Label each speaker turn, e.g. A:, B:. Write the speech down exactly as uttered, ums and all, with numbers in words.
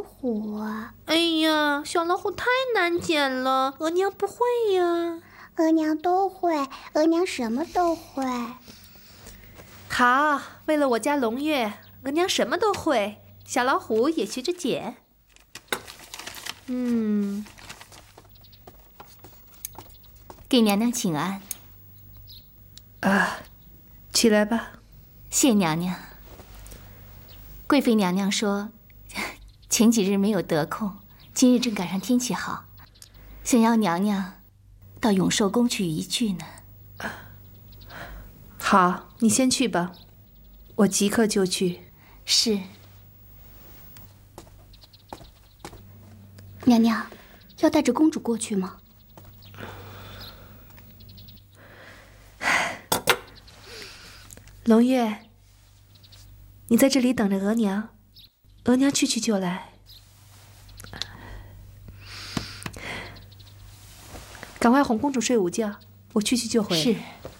A: 虎啊？
B: 哎呀，小老虎太难捡了，额娘不会呀。
A: 额娘都会，额娘什么都会。
B: 好，为了我家龙月，额娘什么都会，小老虎也学着捡。嗯，
C: 给娘娘请安。
B: 啊，起来吧。
C: 谢娘娘。贵妃娘娘说，前几日没有得空，今日正赶上天气好，想要娘娘到永寿宫去一聚呢。
B: 好，你先去吧，我即刻就去。
C: 是。
A: 娘娘，要带着公主过去吗？
B: 龙月，你在这里等着额娘，额娘去去就来。赶快哄公主睡午觉，我去去就回。
C: 是。